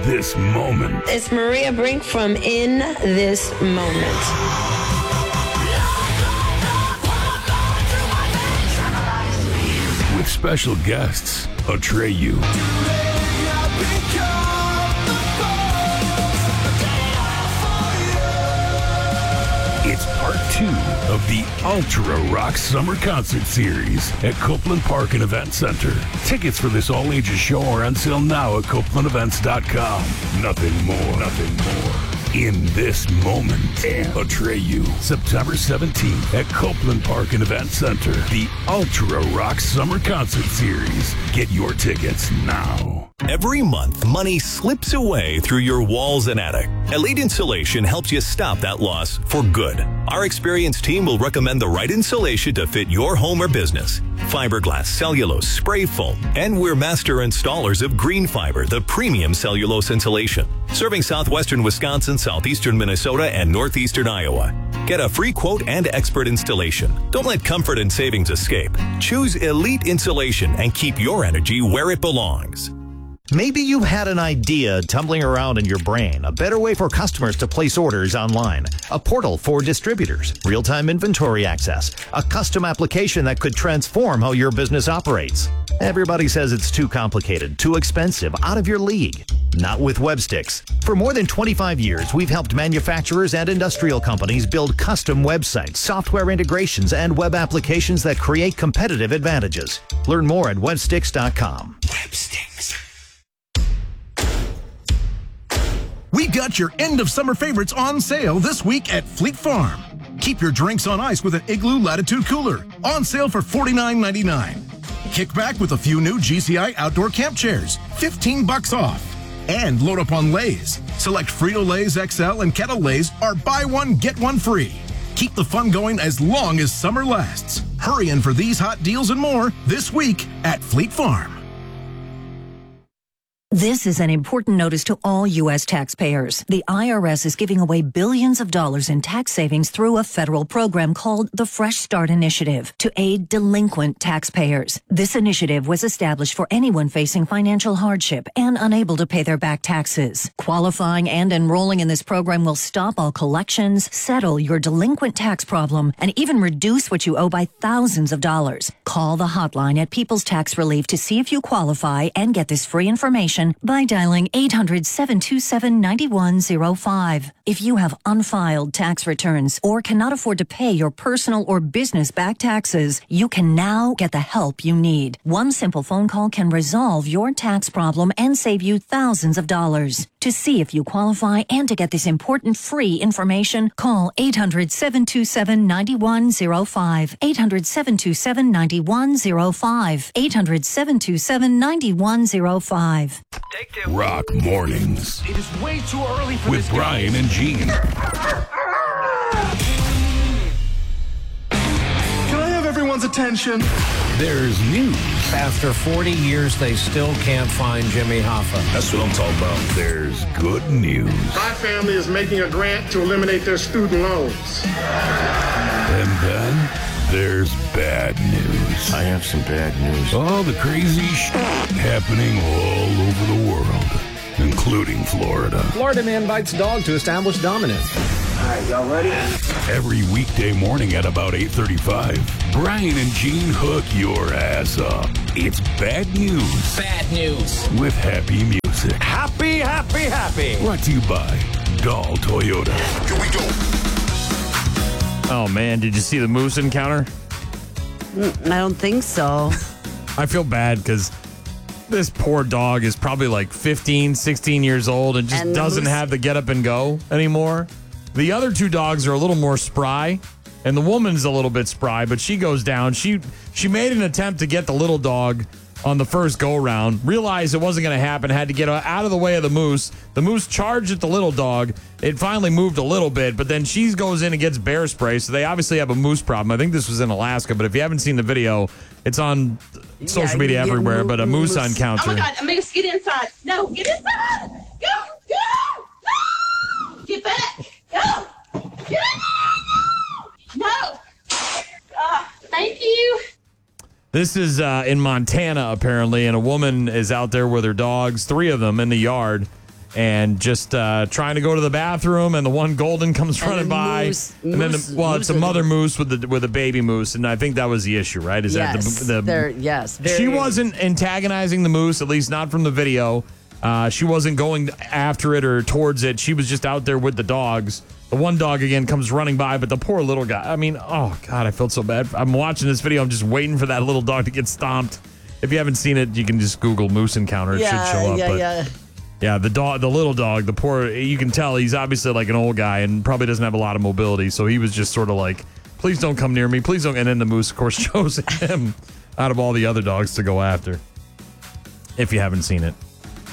This Moment. It's Maria Brink from In This Moment. With special guests, Atreyu. It's part 2 of the Ultra Rock Summer Concert Series at Copeland Park and Event Center. Tickets for this all-ages show are on sale now at CopelandEvents.com. Nothing more. In This Moment, Atreyu, September 17th at Copeland Park and Event Center. The Ultra Rock Summer Concert Series. Get your tickets now. Every month, money slips away through your walls and attic. Elite Insulation helps you stop that loss for good. Our experienced team will recommend the right insulation to fit your home or business. Fiberglass, cellulose, spray foam, and we're master installers of Green Fiber, the premium cellulose insulation. Serving southwestern Wisconsin, southeastern Minnesota, and northeastern Iowa. Get a free quote and expert installation. Don't let comfort and savings escape. Choose Elite Insulation and keep your energy where it belongs. Maybe you had an idea tumbling around in your brain, a better way for customers to place orders online, a portal for distributors, real-time inventory access, a custom application that could transform how your business operates. Everybody says it's too complicated, too expensive, out of your league. Not with Websticks. For more than 25 years, we've helped manufacturers and industrial companies build custom websites, software integrations, and web applications that create competitive advantages. Learn more at websticks.com. Websticks. We got your end of summer favorites on sale this week at Fleet Farm. Keep your drinks on ice with an Igloo Latitude Cooler, on sale for $49.99. Kick back with a few new GCI outdoor camp chairs, $15 off. And load up on Lay's. Select Frito-Lay's XL and Kettle Lay's are buy one, get one free. Keep the fun going as long as summer lasts. Hurry in for these hot deals and more this week at Fleet Farm. This is an important notice to all U.S. taxpayers. The IRS is giving away billions of dollars in tax savings through a federal program called the Fresh Start Initiative to aid delinquent taxpayers. This initiative was established for anyone facing financial hardship and unable to pay their back taxes. Qualifying and enrolling in this program will stop all collections, settle your delinquent tax problem, and even reduce what you owe by thousands of dollars. Call the hotline at People's Tax Relief to see if you qualify and get this free information by dialing 800-727-9105. If you have unfiled tax returns or cannot afford to pay your personal or business back taxes, you can now get the help you need. One simple phone call can resolve your tax problem and save you thousands of dollars. To see if you qualify and to get this important free information, call 800-727-9105. 800-727-9105. 800-727-9105. Rock Mornings. It is way too early for with this Brian game. and Gene. Can I have everyone's attention? There's news. After 40 years, they still can't find Jimmy Hoffa. That's what I'm talking about. There's good news. My family is making a grant to eliminate their student loans. And then there's bad news. I have some bad news. All the crazy happening all over the world, including Florida. Florida man bites dog to establish dominance. All right, y'all ready? Every weekday morning at about 8:35, Brian and Gene hook your ass up. It's bad news. Bad news. With happy music. Happy, happy, happy. Brought to you by Dahl Toyota. Here we go. Oh, man, did you see the moose encounter? I don't think so. I feel bad because this poor dog is probably like 15, 16 years old and just doesn't have the get up and go anymore. The other two dogs are a little more spry, and the woman's a little bit spry, but she goes down. She made an attempt to get the little dog on the first go-round, realized it wasn't going to happen, had to get out of the way of the moose. The moose charged at the little dog. It finally moved a little bit, but then she goes in and gets bear spray, so they obviously have a moose problem. I think this was in Alaska, but if you haven't seen the video, it's on social media everywhere, but a moose encounter. Oh, my God. Amigos, get inside. No, get inside. Go. Go. No. Get back. Go. Get in. No. Thank you. This is in Montana, apparently, and a woman is out there with her dogs, 3 of them, in the yard, and just trying to go to the bathroom, and the one golden comes running by. It's a mother moose with a baby moose, and I think that was the issue, right? She wasn't antagonizing the moose, at least not from the video. She wasn't going after it or towards it. She was just out there with the dogs. The one dog, again, comes running by, but the poor little guy, I mean, oh, God, I felt so bad. I'm watching this video. I'm just waiting for that little dog to get stomped. If you haven't seen it, you can just Google moose encounter. It should show up. Yeah, the little dog, the poor, you can tell he's obviously like an old guy and probably doesn't have a lot of mobility. So he was just sort of like, please don't come near me. Please don't. And then the moose, of course, chose him out of all the other dogs to go after. If you haven't seen it.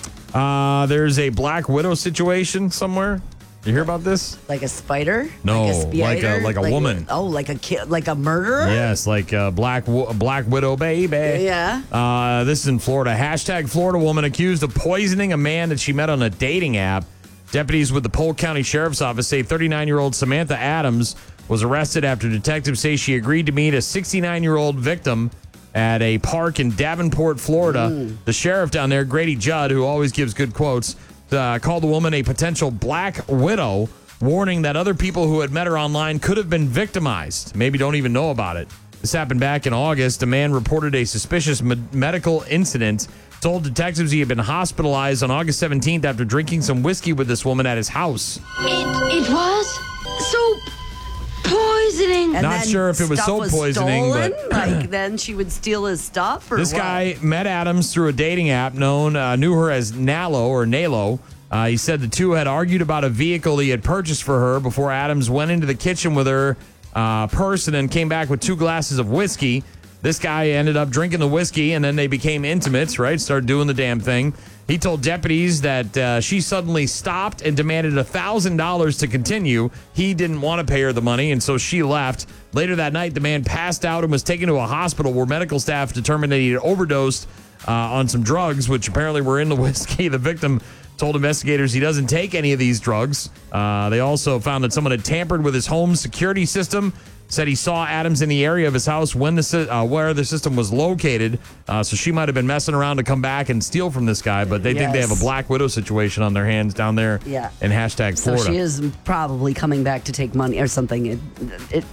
There's a Black Widow situation somewhere. You hear about this? Like a spider? No, like a woman. Like a kid, like a murderer? Yes, like a Black Widow baby. Yeah. This is in Florida. Hashtag Florida woman accused of poisoning a man that she met on a dating app. Deputies with the Polk County Sheriff's Office say 39-year-old Samantha Adams was arrested after detectives say she agreed to meet a 69-year-old victim at a park in Davenport, Florida. The sheriff down there, Grady Judd, who always gives good quotes, called the woman a potential Black Widow, warning that other people who had met her online could have been victimized. Maybe don't even know about it. This happened back in August. A man reported a suspicious medical incident, told detectives he had been hospitalized on August 17th after drinking some whiskey with this woman at his house. It was so poisoning. And not sure if it was soap poisoning, stolen? but like then she would steal his stuff. Or this what? guy met Adams through a dating app knew her as Nalo. He said the two had argued about a vehicle he had purchased for her before Adams went into the kitchen with her purse and then came back with 2 glasses of whiskey. This guy ended up drinking the whiskey, and then they became intimates, right? Started doing the damn thing. He told deputies that she suddenly stopped and demanded $1,000 to continue. He didn't want to pay her the money, and so she left. Later that night, the man passed out and was taken to a hospital where medical staff determined that he had overdosed on some drugs, which apparently were in the whiskey. The victim told investigators he doesn't take any of these drugs. They also found that someone had tampered with his home security system. Said he saw Adams in the area of his house when where the system was located. So she might have been messing around to come back and steal from this guy. But they think they have a Black Widow situation on their hands down there in hashtag Florida. So she is probably coming back to take money or something. It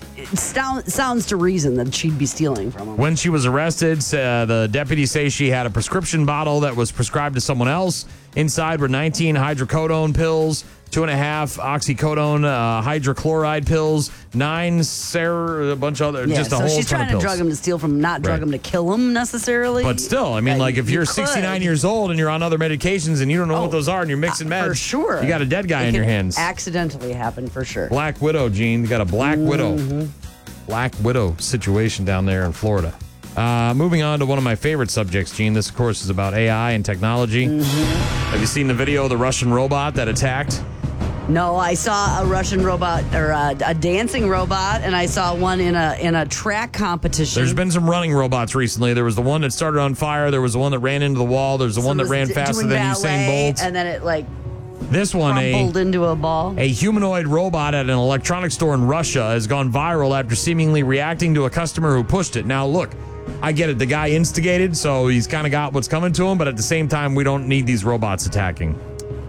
sounds to reason that she'd be stealing from him. When she was arrested, the deputies say she had a prescription bottle that was prescribed to someone else. Inside were 19 hydrocodone pills, 2.5 oxycodone hydrochloride pills, 9 a bunch of other, just a whole ton of pills. So she's trying to drug him to steal from him, not drug him to kill him necessarily. But still, I mean, like if you're 69 years old and you're on other medications and you don't know what those are and you're mixing meds, for sure, you got a dead guy in your hands. Accidentally happen for sure. Black Widow, Gene. You got a Black Widow. Black Widow situation down there in Florida. Moving on to one of my favorite subjects, Gene. This, of course, is about AI and technology. Have you seen the video of the Russian robot that attacked? No, I saw a Russian robot or a dancing robot, and I saw one in a track competition. There's been some running robots recently. There was the one that started on fire. There was the one that ran into the wall. There's the one that ran faster than Usain Bolt. And then it this one crumpled into a ball. A humanoid robot at an electronics store in Russia has gone viral after seemingly reacting to a customer who pushed it. Now, look, I get it. The guy instigated, so he's kind of got what's coming to him, but at the same time, we don't need these robots attacking.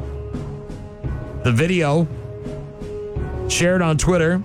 The video shared on Twitter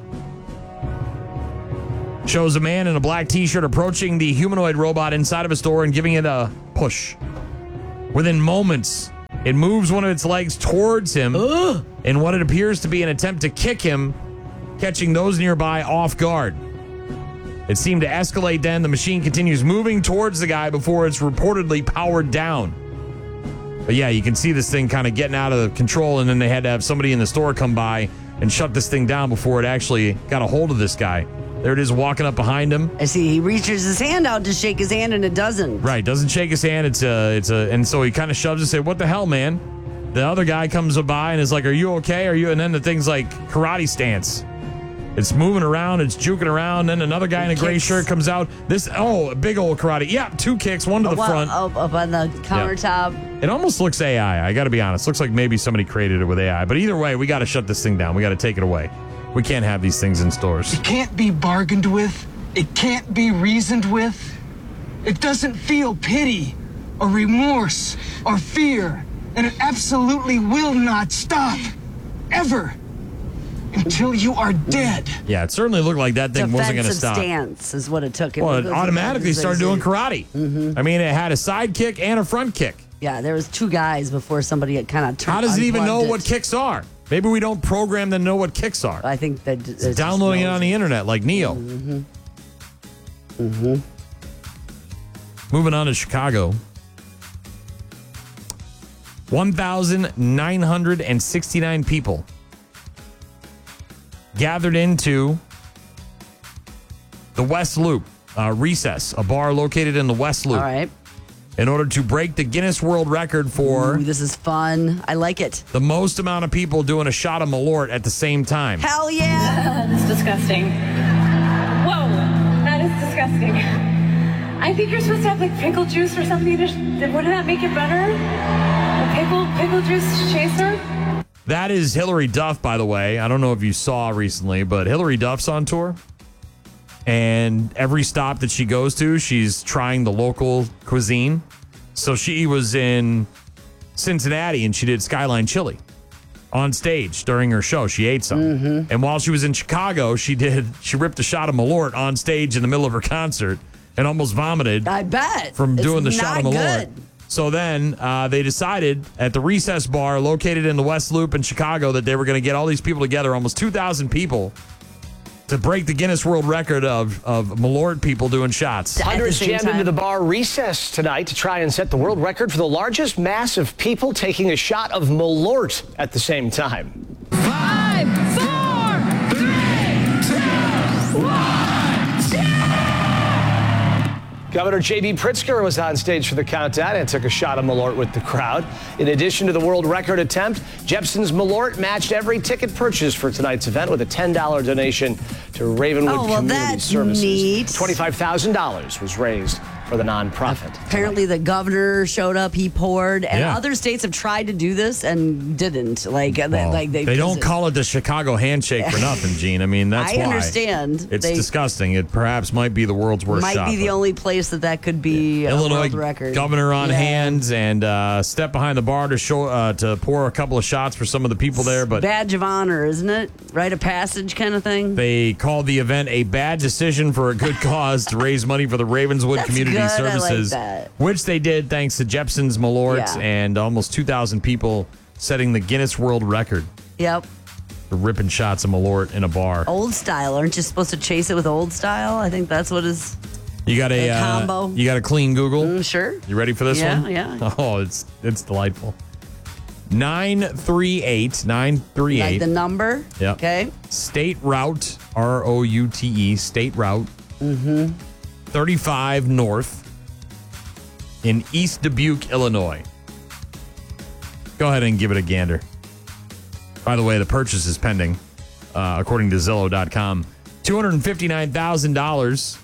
shows a man in a black t-shirt approaching the humanoid robot inside of a store and giving it a push. Within moments, it moves one of its legs towards him in what it appears to be an attempt to kick him, catching those nearby off guard. It seemed to escalate then. The machine continues moving towards the guy before it's reportedly powered down. But yeah, you can see this thing kind of getting out of control, and then they had to have somebody in the store come by and shut this thing down before it actually got a hold of this guy. There it is walking up behind him. I see he reaches his hand out to shake his hand, and it doesn't. Right, doesn't shake his hand. And so he kind of shoves and says, "What the hell, man?" The other guy comes by and is like, "Are you okay? Are you?" And then the thing's like karate stance. It's moving around, it's juking around. Then another guy in a gray shirt comes out. A big old karate. Yeah, 2 kicks, one to the front. Up on the countertop. Yeah. It almost looks AI. I got to be honest. Looks like maybe somebody created it with AI. But either way, we got to shut this thing down. We got to take it away. We can't have these things in stores. It can't be bargained with. It can't be reasoned with. It doesn't feel pity or remorse or fear. And it absolutely will not stop. Ever. Until you are dead. Yeah, it certainly looked like that thing wasn't going to stop. Stance is what it took. Well, it automatically started doing karate. Mm-hmm. I mean, it had a side kick and a front kick. Yeah, there was 2 guys before somebody had kind of turned. How does it even know unplugged what kicks are? Maybe we don't program them to know what kicks are. I think that it's downloading it on the internet like Neo. Moving on to Chicago. 1,969 people gathered into the West Loop, Recess, a bar located in the West Loop. All right. In order to break the Guinness World Record for... Ooh, this is fun. I like it. The most amount of people doing a shot of Malort at the same time. Hell yeah! That's disgusting. Whoa, that is disgusting. I think you're supposed to have like pickle juice or something. Wouldn't that make it better? A pickle juice chaser? That is Hillary Duff, by the way. I don't know if you saw recently, but Hillary Duff's on tour. And every stop that she goes to, she's trying the local cuisine. So she was in Cincinnati and she did Skyline Chili on stage during her show. She ate some. Mm-hmm. And while she was in Chicago, she ripped a shot of Malort on stage in the middle of her concert and almost vomited. I bet. From It's doing the shot of not Malort. good. So then they decided at the Recess bar located in the West Loop in Chicago that they were going to get all these people together, almost 2,000 people, to break the Guinness World Record of Malort people doing shots. Hundreds jammed into the bar Recess tonight to try and set the world record for the largest mass of people taking a shot of Malort at the same time. 5, 4, 3, 2, 1. Governor J.B. Pritzker was on stage for the countdown and took a shot of Malort with the crowd. In addition to the world record attempt, Jepson's Malort matched every ticket purchase for tonight's event with a $10 donation to Ravenwood Community Services. Neat. $25,000 was raised for the nonprofit. Apparently, the governor showed up. He poured, and other states have tried to do this and didn't. They don't call it the Chicago handshake for nothing, Gene. I mean, that's why. I understand. It's disgusting. It perhaps might be the world's worst shot. Might be the only place that could be a Illinois world record. Governor on hands and step behind the bar to show to pour a couple of shots for some of the people there. But badge of honor, isn't it? Rite of passage kind of thing. They called the event a bad decision for a good cause to raise money for the Ravenswood Community Services, which they did thanks to Jepson's Malort and almost 2,000 people setting the Guinness World Record. Yep. For ripping shots of Malort in a bar. Old style. Aren't you supposed to chase it with old style? I think that's what is. You got a combo. You got a clean Google? Sure. You ready for this one? Yeah. Oh, it's delightful. 938. Like the number? Yep. Okay. State Route, ROUTE, State Route. 35 North in East Dubuque, Illinois. Go ahead and give it a gander. By the way, the purchase is pending, according to Zillow.com. $259,000.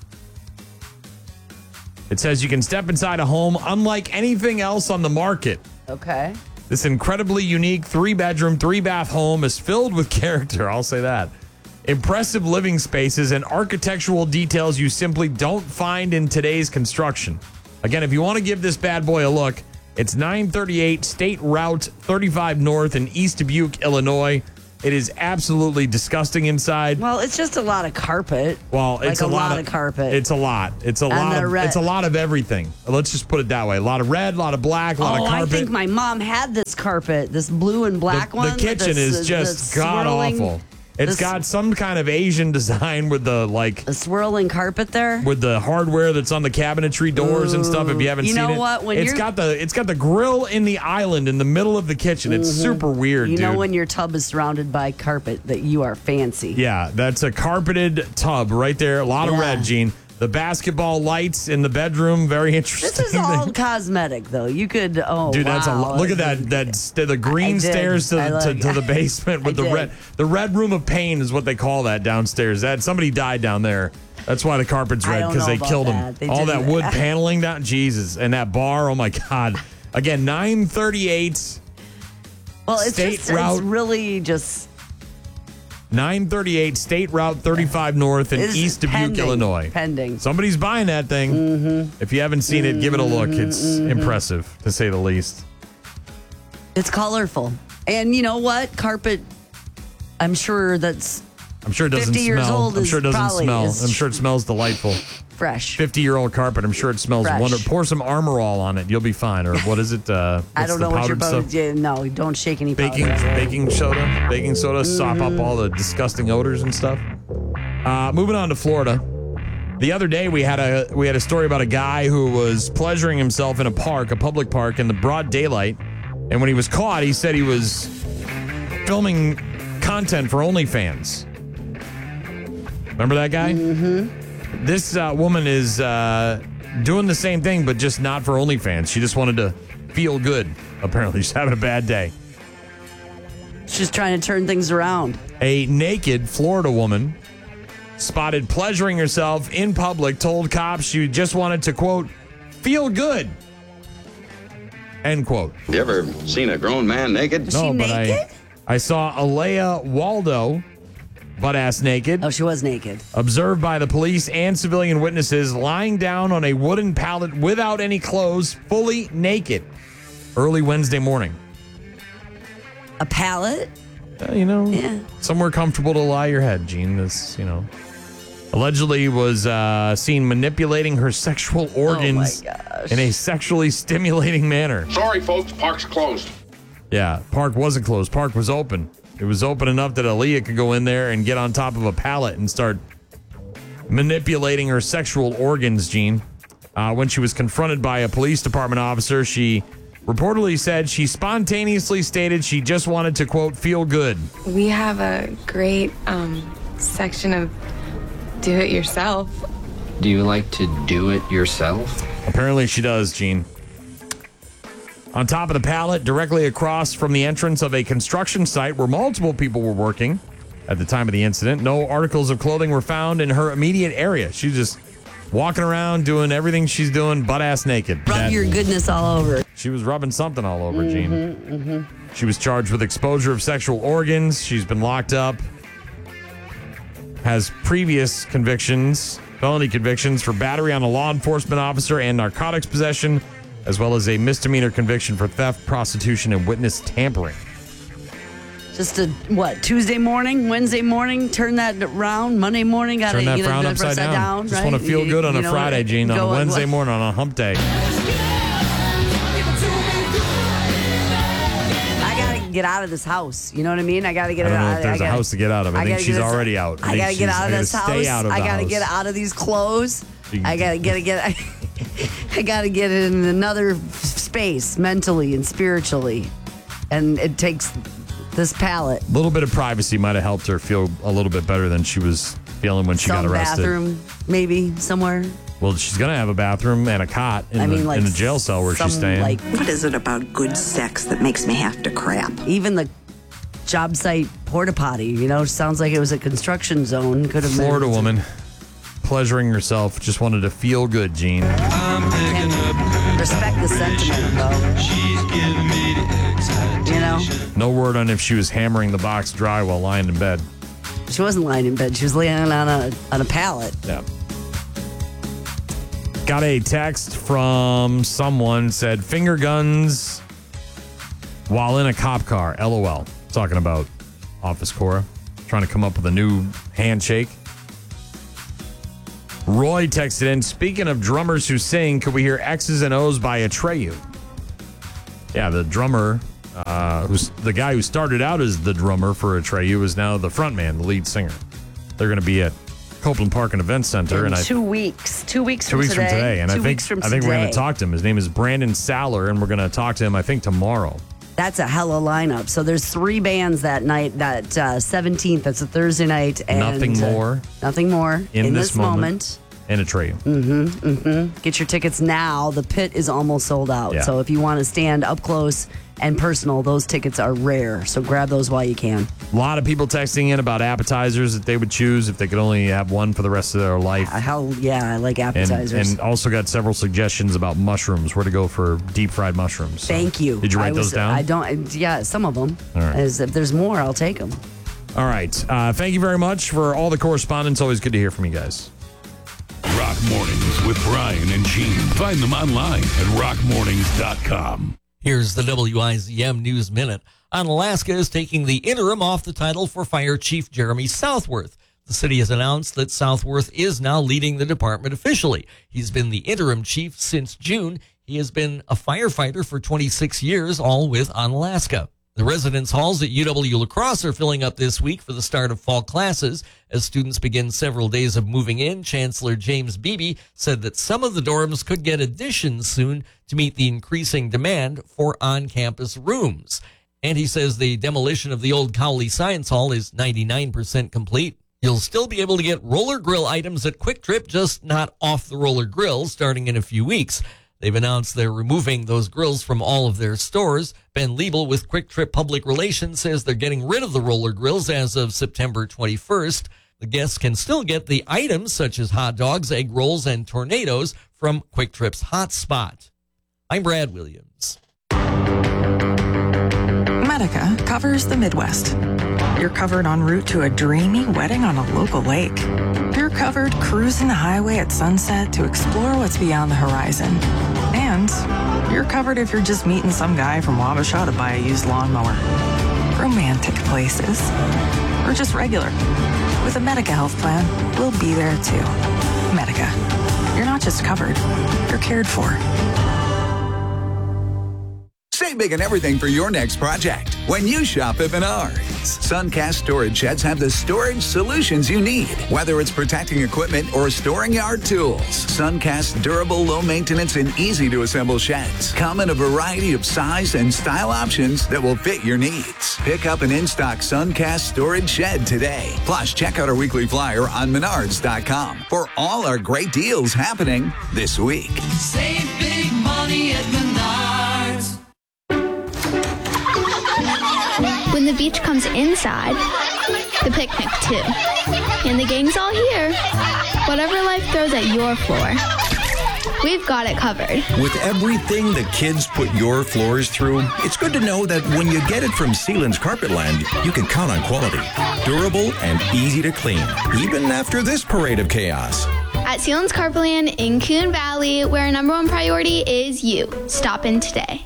It says you can step inside a home unlike anything else on the market. Okay. This incredibly unique 3-bedroom, 3-bath home is filled with character. I'll say that. Impressive living spaces and architectural details you simply don't find in today's construction. Again, if you want to give this bad boy a look, it's 938 State Route 35 North in East Dubuque, Illinois. It is absolutely disgusting inside. Well, it's just a lot of carpet. Well, it's like a lot of carpet. It's a lot. It's a lot of it's a lot of everything. Let's just put it that way. A lot of red, a lot of black, a lot of carpet. I think my mom had this carpet, this blue and black one. The kitchen is just god awful. It's got some kind of Asian design with the a swirling carpet there. With the hardware that's on the cabinetry doors and stuff. If you haven't seen it, you know what? It's got the grill in the island in the middle of the kitchen. It's super weird. You know when your tub is surrounded by carpet that you are fancy. Yeah, that's a carpeted tub right there. A lot of red, Gene. The basketball lights in the bedroom, very interesting. This is all cosmetic, though. You could, dude, that's a lot. Look at that. The green stairs to the basement with the red room of pain is what they call that downstairs. Somebody died down there. That's why the carpet's red, because they killed him. All that wood paneling down, Jesus, and that bar. Oh my God! Again, 938. Well, it's really just. 938 State Route 35 North in East Dubuque, Illinois. Pending. Somebody's buying that thing. If you haven't seen it, give it a look. It's impressive, to say the least. It's colorful. And you know what? Carpet, I'm sure it doesn't 50 years smell. old I'm sure it doesn't probably smell. is I'm sure it smells delightful. fresh. 50-year-old carpet. I'm sure it smells Fresh. wonderful. Pour some Armor All on it. You'll be fine. Or what is it? I don't know what you're about to do. No, don't shake any powder. Baking soda. Sop up all the disgusting odors and stuff. Moving on to Florida. The other day we had a story about a guy who was pleasuring himself in a public park in the broad daylight. And when he was caught, he said he was filming content for OnlyFans. Remember that guy? Mm-hmm. This woman is doing the same thing, but just not for OnlyFans. She just wanted to feel good. Apparently, she's having a bad day. She's trying to turn things around. A naked Florida woman spotted pleasuring herself in public told cops she just wanted to, quote, feel good, end quote. You ever seen a grown man naked? No, but I saw Alea Waldo butt-ass naked. Oh, she was naked. Observed by the police and civilian witnesses lying down on a wooden pallet without any clothes, fully naked, early Wednesday morning. A pallet? Yeah. Somewhere comfortable to lie your head, Gene. This, allegedly was seen manipulating her sexual organs in a sexually stimulating manner. Sorry, folks, park's closed. Yeah, park wasn't closed. Park was open. It was open enough that Aaliyah could go in there and get on top of a pallet and start manipulating her sexual organs, Gene. When she was confronted by a police department officer, she reportedly said she spontaneously stated she just wanted to, quote, feel good. We have a great section of do it yourself. Do you like to do it yourself? Apparently she does, Gene. On top of the pallet, directly across from the entrance of a construction site where multiple people were working at the time of the incident, no articles of clothing were found in her immediate area. She's just walking around doing everything she's doing butt-ass naked. Rub your goodness all over. She was rubbing something all over, Gene. She was charged with exposure of sexual organs. She's been locked up. Has previous felony convictions for battery on a law enforcement officer and narcotics possession, as well as a misdemeanor conviction for theft, prostitution, and witness tampering. Just Tuesday morning, Wednesday morning, turn that around, Monday morning, turn that frown upside down. Just want to feel good on a Friday, Gene, on a Wednesday morning, on a hump day. Get out of this house. You know what I mean? I got to get I don't out. know if there's a house to get out of. I think she's already out. I got to get out of this house. I got to get out of these clothes. I got to get I got to get in another space mentally and spiritually. And it takes this pallet. A little bit of privacy might have helped her feel a little bit better than she was feeling when she got arrested. Bathroom, maybe somewhere. Well, she's going to have a bathroom and a cot in the jail cell where she's staying. What is it about good sex that makes me have to crap? Even the job site porta potty, sounds like it was a construction zone. Could have been. Florida woman pleasuring herself, just wanted to feel good, Gene. Respect the sentiment, though. She's giving me the excitation. No word on if she was hammering the box dry while lying in bed. She wasn't lying in bed. She was laying on a pallet. Yeah. Got a text from someone, said finger guns while in a cop car. LOL. Talking about Office Cora. Trying to come up with a new handshake. Roy texted in, speaking of drummers who sing, could we hear X's and O's by Atreyu? Yeah, the drummer, who's the guy who started out as the drummer for Atreyu, is now the frontman, the lead singer. They're going to be at Copeland Park and Event Center in 2 weeks. 2 weeks from today. And I think we're going to talk to him. His name is Brandon Saller, and we're going to talk to him, I think, tomorrow. That's a hella lineup. So there's 3 bands that night, that 17th. That's a Thursday night. And Nothing more. Nothing more. In this moment. And a tray. Get your tickets now. The pit is almost sold out. Yeah. So if you want to stand up close and personal, those tickets are rare. So grab those while you can. A lot of people texting in about appetizers that they would choose if they could only have one for the rest of their life. Hell yeah, I like appetizers. And also got several suggestions about mushrooms, where to go for deep fried mushrooms. So, thank you. Did you write those down? I don't. Yeah, some of them. All right. If there's more, I'll take them. All right. Thank you very much for all the correspondence. Always good to hear from you guys. Rock Mornings with Brian and Gene. Find them online at rockmornings.com. Here's the WIZM News Minute. Alaska is taking the interim off the title for Fire Chief Jeremy Southworth. The city has announced that Southworth is now leading the department officially. He's been the interim chief since June. He has been a firefighter for 26 years, all with Onalaska. The residence halls at UW La Crosse are filling up this week for the start of fall classes. As students begin several days of moving in, Chancellor James Beebe said that some of the dorms could get additions soon to meet the increasing demand for on-campus rooms. And he says the demolition of the old Cowley Science Hall is 99% complete. You'll still be able to get roller grill items at Quick Trip, just not off the roller grill, starting in a few weeks. They've announced they're removing those grills from all of their stores. Ben Liebel with Quick Trip Public Relations says they're getting rid of the roller grills as of September 21st. The guests can still get the items such as hot dogs, egg rolls, and tornadoes from Quick Trip's Hot Spot. I'm Brad Williams. Medica covers the Midwest. You're covered en route to a dreamy wedding on a local lake. You're covered cruising the highway at sunset to explore what's beyond the horizon. And you're covered if you're just meeting some guy from Wabasha to buy a used lawnmower. Romantic places. Or just regular. With a Medica health plan, we'll be there too. Medica. You're not just covered, you're cared for. Save big on everything for your next project when you shop at Menards. Suncast storage sheds have the storage solutions you need, whether it's protecting equipment or storing yard tools. Suncast durable, low maintenance, and easy to assemble sheds come in a variety of size and style options that will fit your needs. Pick up an in-stock Suncast storage shed today. Plus, check out our weekly flyer on Menards.com for all our great deals happening this week. Save big money at Menards. When the beach comes inside, the picnic too. And the gang's all here. Whatever life throws at your floor, we've got it covered. With everything the kids put your floors through, it's good to know that when you get it from Sealand's Carpetland, you can count on quality, durable, and easy to clean, even after this parade of chaos. At Sealand's Carpetland in Coon Valley, where our number one priority is you. Stop in today.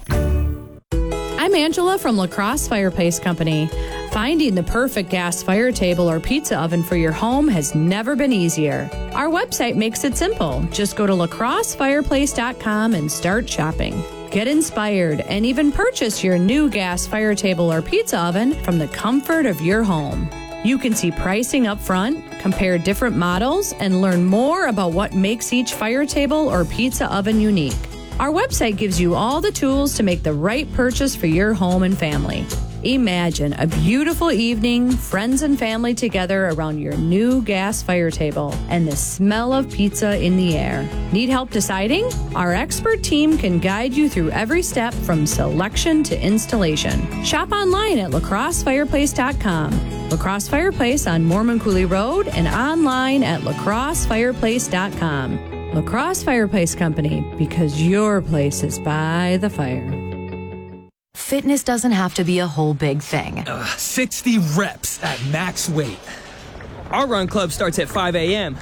I'm Angela from La Crosse Fireplace Company. Finding the perfect gas fire table or pizza oven for your home has never been easier. Our website makes it simple. Just go to lacrossefireplace.com and start shopping. Get inspired and even purchase your new gas fire table or pizza oven from the comfort of your home. You can see pricing up front, compare different models, and learn more about what makes each fire table or pizza oven unique. Our website gives you all the tools to make the right purchase for your home and family. Imagine a beautiful evening, friends and family together around your new gas fire table and the smell of pizza in the air. Need help deciding? Our expert team can guide you through every step from selection to installation. Shop online at lacrossefireplace.com. La Crosse Fireplace on Mormon Coulee Road and online at lacrossefireplace.com. La Crosse Fireplace Company, because your place is by the fire. Fitness doesn't have to be a whole big thing. 60 reps at max weight. Our run club starts at 5 a.m.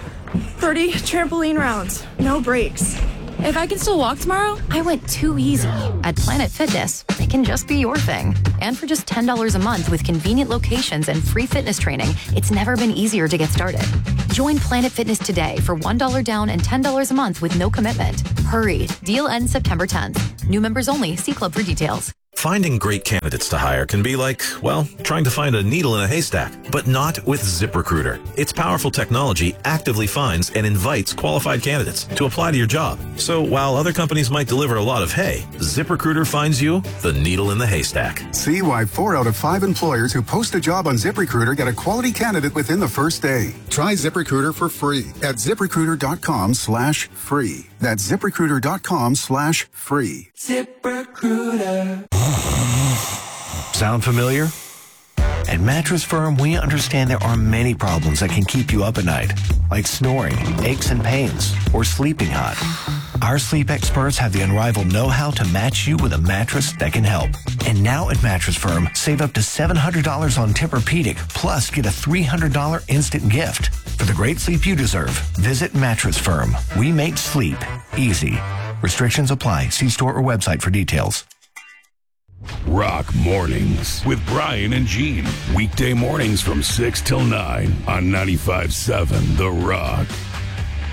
30 trampoline rounds, no breaks. If I can still walk tomorrow? I went too easy. At Planet Fitness, it can just be your thing. And for just $10 a month with convenient locations and free fitness training, it's never been easier to get started. Join Planet Fitness today for $1 down and $10 a month with no commitment. Hurry. Deal ends September 10th. New members only. See club for details. Finding great candidates to hire can be like, well, trying to find a needle in a haystack, but not with ZipRecruiter. Its powerful technology actively finds and invites qualified candidates to apply to your job. So while other companies might deliver a lot of hay, ZipRecruiter finds you the needle in the haystack. See why 4 out of 5 employers who post a job on ZipRecruiter get a quality candidate within the first day. Try ZipRecruiter for free at ZipRecruiter.com/free. That's ZipRecruiter.com/free. ZipRecruiter. Sound familiar? At Mattress Firm, we understand there are many problems that can keep you up at night, like snoring, aches and pains, or sleeping hot. Our sleep experts have the unrivaled know-how to match you with a mattress that can help. And now at Mattress Firm, save up to $700 on Tempur-Pedic, plus get a $300 instant gift. For the great sleep you deserve, visit Mattress Firm. We make sleep easy. Restrictions apply. See store or website for details. Rock Mornings with Brian and Gene. Weekday mornings from 6 till 9 on 95.7 The Rock.